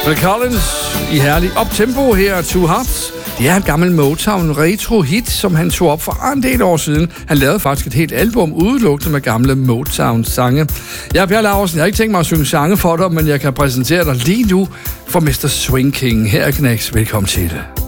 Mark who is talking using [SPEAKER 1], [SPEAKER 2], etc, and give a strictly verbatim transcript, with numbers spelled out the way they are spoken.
[SPEAKER 1] Phil Collins i herlig optempo her, Two Hearts. Det er en gammel Motown retro hit, som han tog op for en del år siden. Han lavede faktisk et helt album udelukkende med gamle Motown-sange. Jeg er Per Laursen. Jeg har ikke tænkt mig at synge sange for dig, men jeg kan præsentere dig lige nu for mister Swing King. Her er Knæks. Velkommen til det.